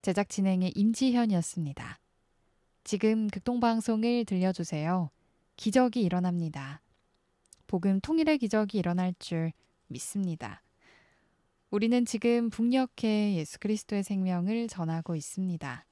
제작 진행의 임지현이었습니다. 지금 극동방송을 들려주세요. 기적이 일어납니다. 복음 통일의 기적이 일어날 줄 믿습니다. 우리는 지금 북녘에 예수 그리스도의 생명을 전하고 있습니다.